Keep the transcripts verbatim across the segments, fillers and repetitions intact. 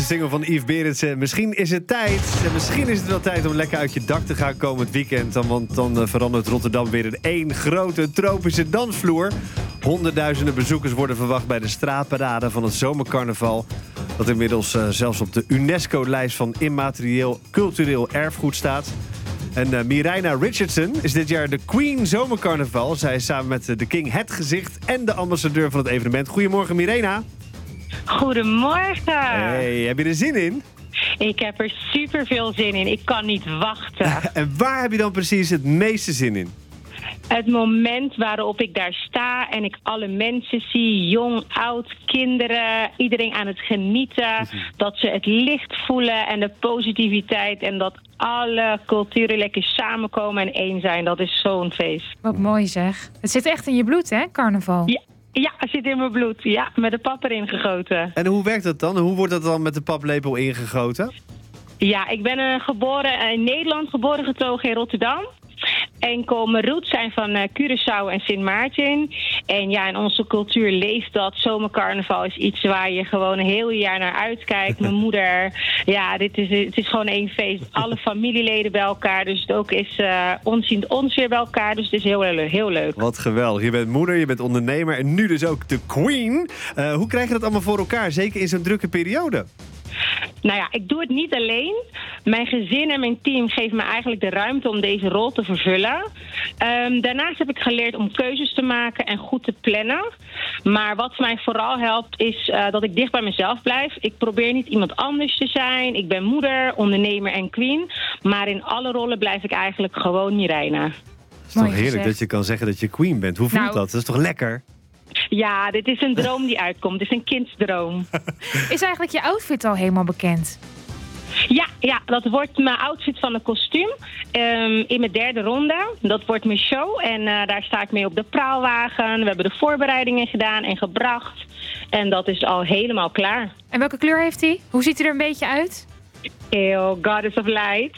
single van Yves Berendsen. Misschien is het tijd. En misschien is het wel tijd om lekker uit je dak te gaan komend weekend. Dan, want dan uh, verandert Rotterdam weer in één grote tropische dansvloer. Honderdduizenden bezoekers worden verwacht bij de straatparade van het zomercarnaval. Dat inmiddels uh, zelfs op de UNESCO-lijst van immaterieel cultureel erfgoed staat. En uh, Mireina Richardson is dit jaar de Queen Zomercarnaval. Zij is samen met uh, de King het gezicht en de ambassadeur van het evenement. Goedemorgen, Mireina. Goedemorgen. Hey, heb je er zin in? Ik heb er super veel zin in. Ik kan niet wachten. En waar heb je dan precies het meeste zin in? Het moment waarop ik daar sta en ik alle mensen zie, jong, oud, kinderen, iedereen aan het genieten. Dat ze het licht voelen en de positiviteit en dat alle culturen lekker samenkomen en één zijn. Dat is zo'n feest. Wat mooi zeg. Het zit echt in je bloed, hè, carnaval? Ja. Ja, het zit in mijn bloed. Ja, met de pap erin gegoten. En hoe werkt dat dan? Hoe wordt dat dan met de paplepel ingegoten? Ja, ik ben uh, geboren in Nederland, geboren getogen in Rotterdam. Enkel mijn roots zijn van uh, Curaçao en Sint Maarten. En ja, in onze cultuur leeft dat. Zomercarnaval is iets waar je gewoon een heel jaar naar uitkijkt. Mijn moeder, ja, dit is, het is gewoon één feest. Alle familieleden bij elkaar. Dus het ook is uh, ons zien ons weer bij elkaar. Dus het is heel, heel, heel leuk. Wat geweldig. Je bent moeder, je bent ondernemer en nu dus ook de Queen. Uh, hoe krijg je dat allemaal voor elkaar? Zeker in zo'n drukke periode. Nou ja, ik doe het niet alleen. Mijn gezin en mijn team geven me eigenlijk de ruimte om deze rol te vervullen. Um, daarnaast heb ik geleerd om keuzes te maken en goed te plannen. Maar wat mij vooral helpt is uh, dat ik dicht bij mezelf blijf. Ik probeer niet iemand anders te zijn. Ik ben moeder, ondernemer en queen. Maar in alle rollen blijf ik eigenlijk gewoon Mireina. Het is toch heerlijk gezegd. Dat je kan zeggen dat je queen bent. Hoe voelt nou, dat? Dat is toch lekker? Ja, dit is een droom die uitkomt. Dit is een kindsdroom. Is eigenlijk je outfit al helemaal bekend? Ja, ja, dat wordt mijn outfit van een kostuum um, in mijn derde ronde. Dat wordt mijn show en uh, daar sta ik mee op de praalwagen. We hebben de voorbereidingen gedaan en gebracht. En dat is al helemaal klaar. En welke kleur heeft hij? Hoe ziet hij er een beetje uit? Heel Goddess of Light.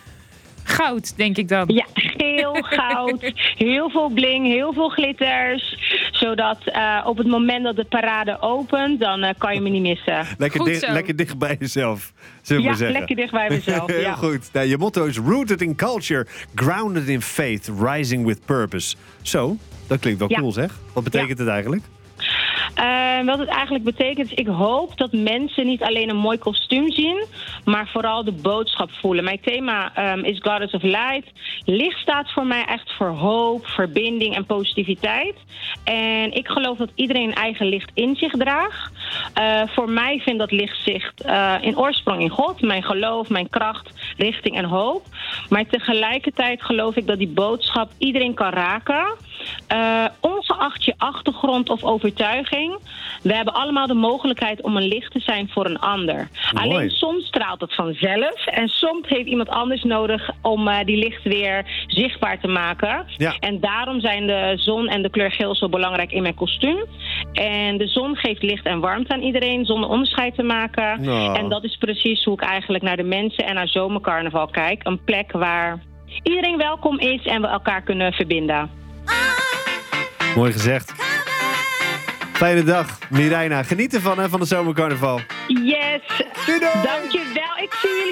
Goud, denk ik dan. Ja, geel, goud, heel veel bling, heel veel glitters. Zodat uh, op het moment dat de parade opent, dan uh, kan je me niet missen. Lekker, dicht, lekker dicht bij jezelf, zullen we ja, zeggen. lekker dicht bij mezelf. Heel ja. goed. Nou, je motto is rooted in culture, grounded in faith, rising with purpose. Zo, dat klinkt wel ja. cool zeg. Wat betekent ja. het eigenlijk? Uh, wat het eigenlijk betekent is, ik hoop dat mensen niet alleen een mooi kostuum zien, maar vooral de boodschap voelen. Mijn thema um, is Goddess of Light. Licht staat voor mij echt voor hoop, verbinding en positiviteit. En ik geloof dat iedereen een eigen licht in zich draagt. Uh, voor mij vindt dat licht zich uh, in oorsprong in God, mijn geloof, mijn kracht, richting en hoop. Maar tegelijkertijd geloof ik dat die boodschap iedereen kan raken. Uh, ongeacht je achtergrond of overtuiging. We hebben allemaal de mogelijkheid om een licht te zijn voor een ander. Mooi. Alleen soms straalt het vanzelf. En soms heeft iemand anders nodig om uh, die licht weer zichtbaar te maken. Ja. En daarom zijn de zon en de kleur geel zo belangrijk in mijn kostuum. En de zon geeft licht en warmte aan iedereen zonder onderscheid te maken. Oh. En dat is precies hoe ik eigenlijk naar de mensen en naar zomercarnaval kijk. Een plek waar iedereen welkom is en we elkaar kunnen verbinden. Mooi gezegd. Fijne dag, Mireina. Geniet ervan, hè, van de zomercarnaval. Yes. Doei doei. Dankjewel. Ik zie jullie